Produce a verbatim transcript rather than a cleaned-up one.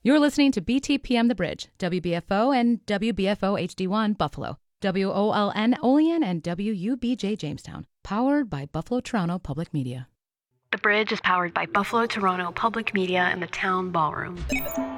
You're listening to B T P M The Bridge, W B F O and W B F O H D one Buffalo, W O L N Olean and W U B J Jamestown, powered by Buffalo Toronto Public Media. The Bridge is powered by Buffalo Toronto Public Media and the Town Ballroom.